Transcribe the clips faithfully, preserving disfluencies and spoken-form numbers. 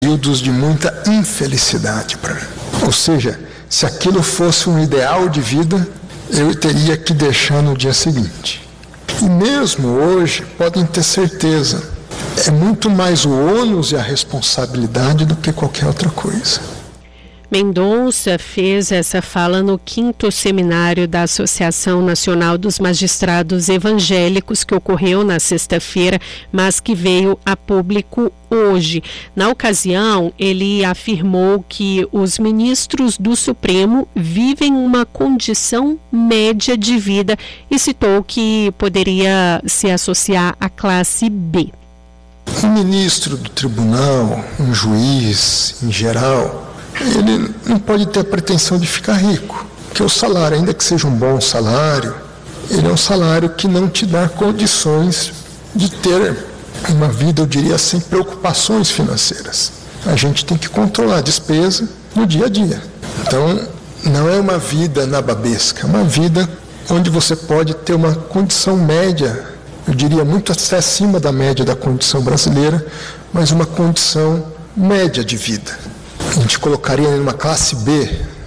períodos de muita infelicidade para mim. Ou seja, se aquilo fosse um ideal de vida, eu teria que deixar no dia seguinte. E mesmo hoje, podem ter certeza, é muito mais o ônus e a responsabilidade do que qualquer outra coisa. Mendonça fez essa fala no quinto seminário da Associação Nacional dos Magistrados Evangélicos, que ocorreu na sexta-feira, mas que veio a público hoje. Na ocasião, ele afirmou que os ministros do Supremo vivem uma condição média de vida e citou que poderia se associar à classe B. Um ministro do tribunal, um juiz, em geral, ele não pode ter a pretensão de ficar rico, porque o salário, ainda que seja um bom salário, ele é um salário que não te dá condições de ter uma vida, eu diria, sem preocupações financeiras. A gente tem que controlar a despesa no dia a dia. Então, não é uma vida nababesca, é uma vida onde você pode ter uma condição média, eu diria muito até acima da média da condição brasileira, mas uma condição média de vida. A gente colocaria ele numa classe B.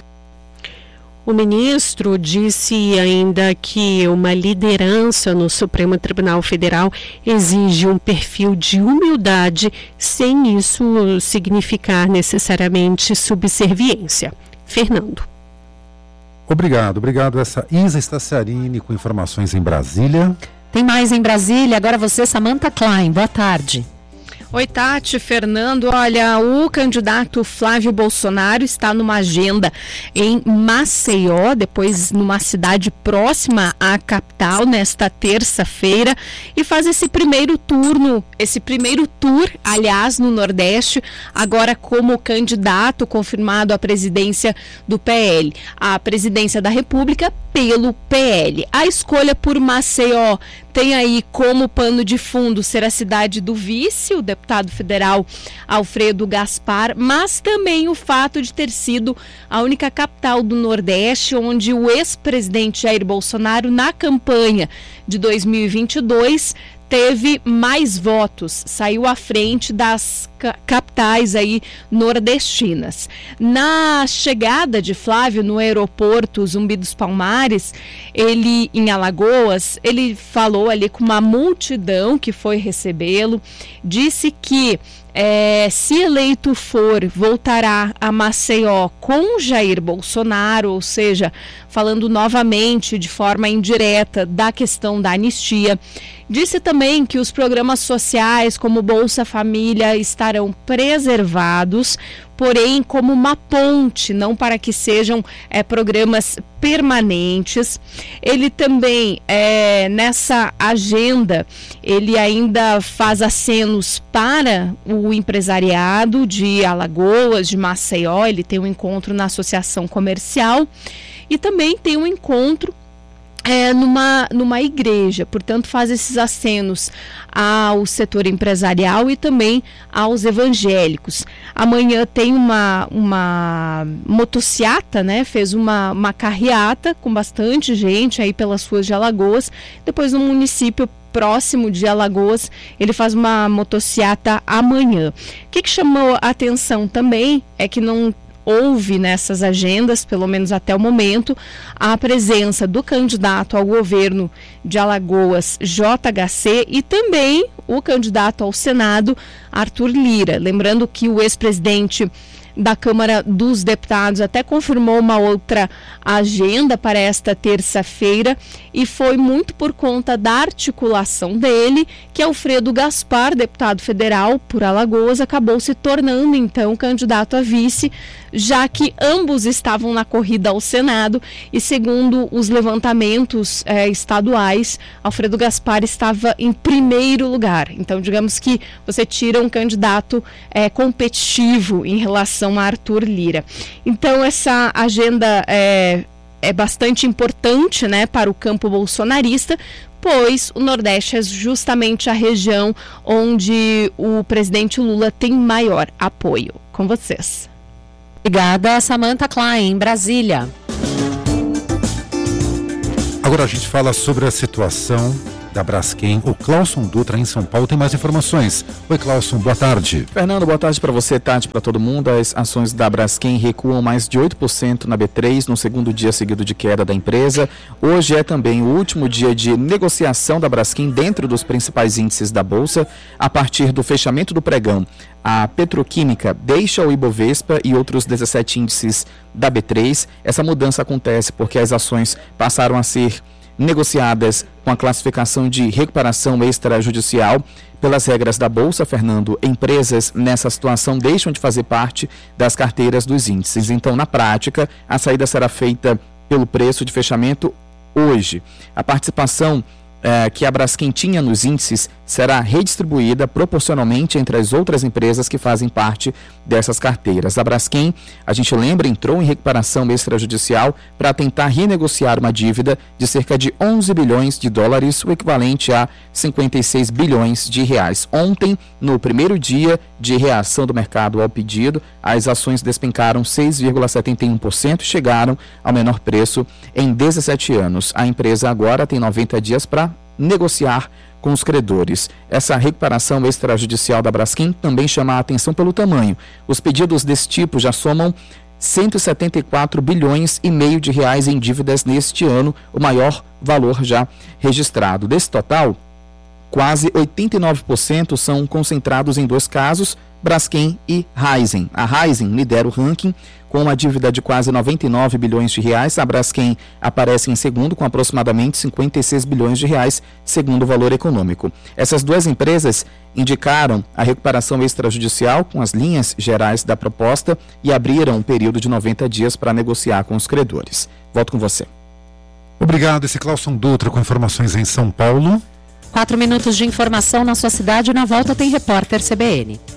O ministro disse ainda que uma liderança no Supremo Tribunal Federal exige um perfil de humildade, sem isso significar necessariamente subserviência. Fernando. Obrigado, obrigado. Essa Isa Staciarini com informações em Brasília. Tem mais em Brasília, agora você, Samantha Klein. Boa tarde. Oi, Tati, Fernando. Olha, o candidato Flávio Bolsonaro está numa agenda em Maceió, depois numa cidade próxima à capital, nesta terça-feira, e faz esse primeiro turno, esse primeiro tour, aliás, no Nordeste, agora como candidato confirmado à presidência do P L, à presidência da República pelo P L. A escolha por Maceió tem aí como pano de fundo ser a cidade do vice, o deputado federal Alfredo Gaspar, mas também o fato de ter sido a única capital do Nordeste onde o ex-presidente Jair Bolsonaro, na campanha de dois mil e vinte e dois, teve mais votos, saiu à frente das ca- capitais aí nordestinas. Na chegada de Flávio no aeroporto Zumbi dos Palmares, ele em Alagoas, ele falou ali com uma multidão que foi recebê-lo, disse que É, se eleito for, voltará a Maceió com Jair Bolsonaro, ou seja, falando novamente de forma indireta da questão da anistia. Disse também que os programas sociais como Bolsa Família estarão preservados, porém como uma ponte, não para que sejam é, programas permanentes. Ele também, é, nessa agenda, ele ainda faz acenos para o empresariado de Alagoas, de Maceió. Ele tem um encontro na Associação Comercial e também tem um encontro É, numa, numa igreja, portanto faz esses acenos ao setor empresarial e também aos evangélicos. Amanhã tem uma, uma motociata, né? Fez uma, uma carreata com bastante gente aí pelas ruas de Alagoas. Depois no município próximo de Alagoas, ele faz uma motociata amanhã. O que, que chamou a atenção também é que não houve nessas agendas, pelo menos até o momento, a presença do candidato ao governo de Alagoas, J H C, e também o candidato ao Senado, Arthur Lira. Lembrando que o ex-presidente da Câmara dos Deputados até confirmou uma outra agenda para esta terça-feira, e foi muito por conta da articulação dele que Alfredo Gaspar, deputado federal por Alagoas, acabou se tornando então candidato a vice, já que ambos estavam na corrida ao Senado e, segundo os levantamentos eh, estaduais, Alfredo Gaspar estava em primeiro lugar. Então, digamos que você tira um candidato eh, competitivo em relação a Arthur Lira. Então, essa agenda é, é bastante importante, né, para o campo bolsonarista, pois o Nordeste é justamente a região onde o presidente Lula tem maior apoio. Com vocês. Obrigada, Samantha Klein, em Brasília. Agora a gente fala sobre a situação da Braskem. O Clauson Dutra, em São Paulo, tem mais informações. Oi, Clauson, boa tarde. Fernando, boa tarde para você, tarde para todo mundo. As ações da Braskem recuam mais de oito por cento na B três, no segundo dia seguido de queda da empresa. Hoje é também o último dia de negociação da Braskem dentro dos principais índices da Bolsa. A partir do fechamento do pregão, a Petroquímica deixa o Ibovespa e outros dezessete índices da B três. Essa mudança acontece porque as ações passaram a ser negociadas com a classificação de recuperação extrajudicial. Pelas regras da Bolsa, Fernando, empresas nessa situação deixam de fazer parte das carteiras dos índices. Então, na prática, a saída será feita pelo preço de fechamento hoje. A participação É, que a Braskem tinha nos índices será redistribuída proporcionalmente entre as outras empresas que fazem parte dessas carteiras. A Braskem, a gente lembra, entrou em recuperação extrajudicial para tentar renegociar uma dívida de cerca de onze bilhões de dólares, o equivalente a cinquenta e seis bilhões de reais. Ontem, no primeiro dia de reação do mercado ao pedido, as ações despencaram seis vírgula setenta e um por cento e chegaram ao menor preço em dezessete anos. A empresa agora tem noventa dias para negociar com os credores. Essa recuperação extrajudicial da Braskem também chama a atenção pelo tamanho. Os pedidos desse tipo já somam cento e setenta e quatro bilhões e meio de reais em dívidas neste ano, o maior valor já registrado. Desse total, quase oitenta e nove por cento são concentrados em dois casos, Braskem e Raízen. A Raízen lidera o ranking com uma dívida de quase noventa e nove bilhões de reais. A Braskem aparece em segundo com aproximadamente cinquenta e seis bilhões de reais, segundo o Valor Econômico. Essas duas empresas indicaram a recuperação extrajudicial com as linhas gerais da proposta e abriram um período de noventa dias para negociar com os credores. Volto com você. Obrigado, esse Clauson Dutra com informações em São Paulo. Quatro minutos de informação na sua cidade. Na volta tem repórter C B N.